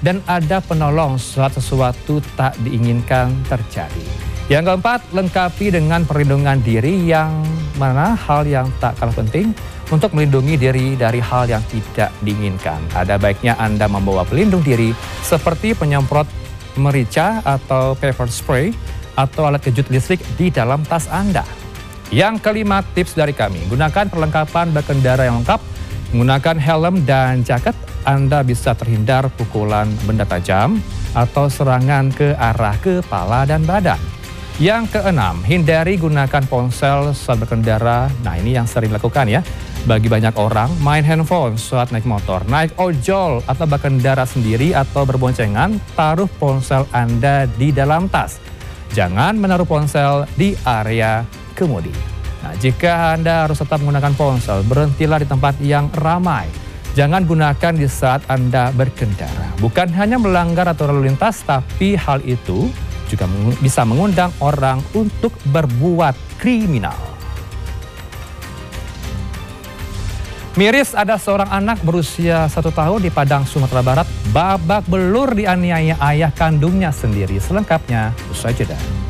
dan ada penolong saat sesuatu tak diinginkan terjadi. Yang keempat, lengkapi dengan perlindungan diri yang mana hal yang tak kalah penting untuk melindungi diri dari hal yang tidak diinginkan. Ada baiknya Anda membawa pelindung diri seperti penyemprot merica atau pepper spray atau alat kejut listrik di dalam tas Anda. Yang kelima, tips dari kami, gunakan perlengkapan berkendara yang lengkap, menggunakan helm dan jaket, Anda bisa terhindar pukulan benda tajam atau serangan ke arah kepala dan badan. Yang keenam, hindari gunakan ponsel saat berkendara. Nah, ini yang sering dilakukan ya. Bagi banyak orang, main handphone saat naik motor, naik ojol atau berkendara sendiri atau berboncengan, taruh ponsel Anda di dalam tas. Jangan menaruh ponsel di area kemudi. Nah, jika Anda harus tetap menggunakan ponsel, berhentilah di tempat yang ramai. Jangan gunakan di saat Anda berkendara. Bukan hanya melanggar aturan lalu lintas, tapi hal itu juga bisa mengundang orang untuk berbuat kriminal. Miris, ada seorang anak berusia 1 tahun di Padang, Sumatera Barat, babak belur dianiaya ayah kandungnya sendiri. Selengkapnya usai jeda.